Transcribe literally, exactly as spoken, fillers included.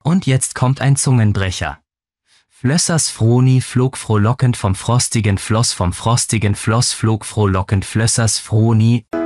Und jetzt kommt ein Zungenbrecher. Flössers Froni flog frohlockend vom frostigen Floss, vom frostigen Floss flog frohlockend Flössers Froni.